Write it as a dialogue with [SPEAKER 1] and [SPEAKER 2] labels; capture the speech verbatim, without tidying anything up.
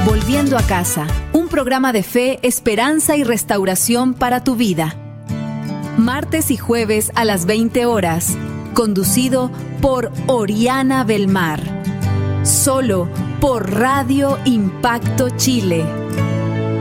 [SPEAKER 1] Volviendo a casa, un programa de fe, esperanza y restauración para tu vida. Martes y jueves a las veinte horas, conducido por Oriana Belmar. Solo por Radio Impacto Chile.